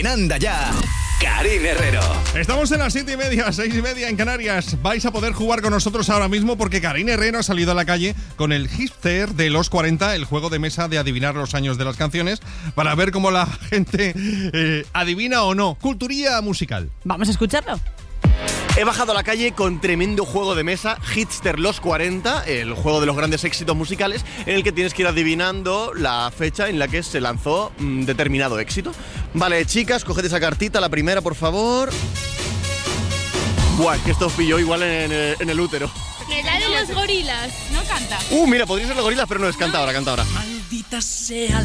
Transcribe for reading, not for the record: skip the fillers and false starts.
En Anda Ya, Karine Herrero. Estamos en las 7:30, 6:30 en Canarias. Vais a poder jugar con nosotros ahora mismo porque Karine Herrero ha salido a la calle con el Hipster de los 40, el juego de mesa de adivinar los años de las canciones, para ver cómo la gente adivina o no. Culturilla musical. Vamos a escucharlo. He bajado a la calle con tremendo juego de mesa, Hipster Los 40, el juego de los grandes éxitos musicales, en el que tienes que ir adivinando la fecha en la que se lanzó determinado éxito. Vale, chicas, coged esa cartita, la primera, por favor. Buah, es que esto os pilló igual en el útero. Que la de los gorilas. No canta. Mira, podría ser los gorilas, pero no es, canta ahora. Maldita sea